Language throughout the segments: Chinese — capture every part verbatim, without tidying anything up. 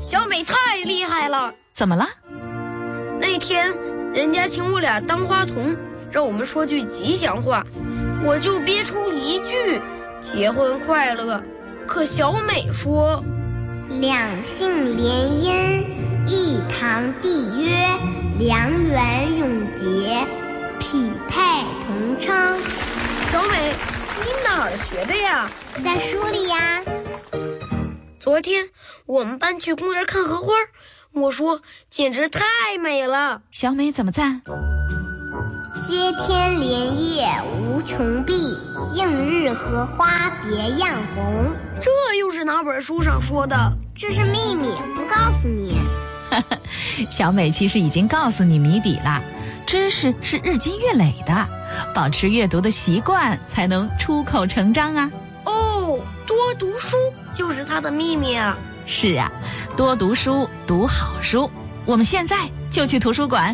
小美太厉害了。 怎么了？ 那天人家请我俩当花童，让我们说句吉祥话，我就憋出一句结婚快乐。可小美说， 两姓联姻，一堂缔约，良缘永结，匹配同称。 小美，你哪儿学的呀？ 在书里呀。 昨天我们班去公园看荷花，我说简直太美了。 小美怎么赞？ 接天莲叶无穷碧，映日荷花别样红。 这又是哪本书上说的？ 这是秘密，不告诉你。 小美其实已经告诉你谜底了，知识是日积月累的，保持阅读的习惯才能出口成章啊。 哦，多读书就是它的秘密啊。 是啊，多读书，读好书。我们现在就去图书馆。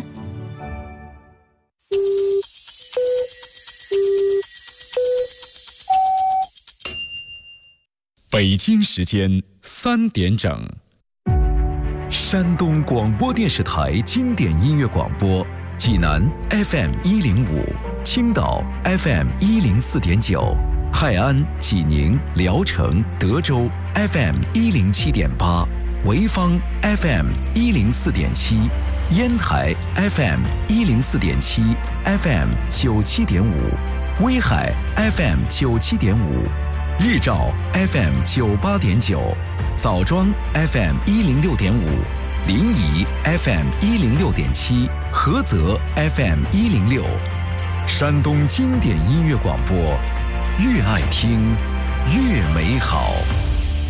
北京时间三点整， 山东广播电视台经典音乐广播，济南 F M 一零五，青岛 F M 一零四点九，泰安、济宁、聊城、德州 F M 一零七点八，潍坊 F M 一零四点七，烟台 F M 一零四点七 ，F M 九七点五，威海 F M 九七点五。日照 F M 九八点九，枣庄 F M 一零六点五，临沂 F M 一零六点七，菏泽 F M 一零六。山东经典音乐广播，越爱听越美好。